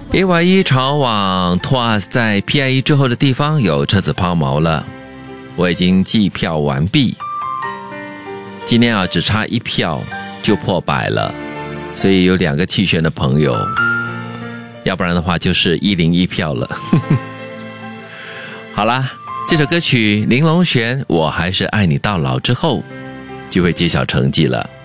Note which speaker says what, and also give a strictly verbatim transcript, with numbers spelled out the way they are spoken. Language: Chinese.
Speaker 1: A Y E 朝往 Tuas 在 P I E 之后的地方有车子抛锚了，我已经计票完毕。今天啊，只差一票就破百了，所以有两个弃权的朋友，要不然的话就是一零一票了。好啦，这首歌曲林隆璇《我还是爱你到老》之后就会揭晓成绩了。